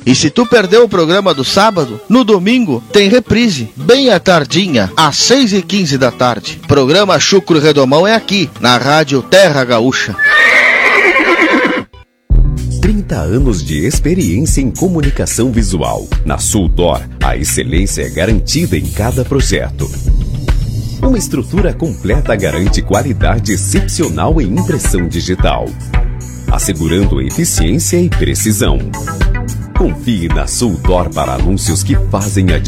E se tu perdeu o programa do sábado, no domingo tem reprise, bem à tardinha, às 6h15 da tarde. Programa Chucro Redomão é aqui, na Rádio Terra Gaúcha. 30 anos de experiência em comunicação visual. Na Suldor, a excelência é garantida em cada projeto. Uma estrutura completa garante qualidade excepcional em impressão digital, assegurando eficiência e precisão. Confie na Suldor para anúncios que fazem a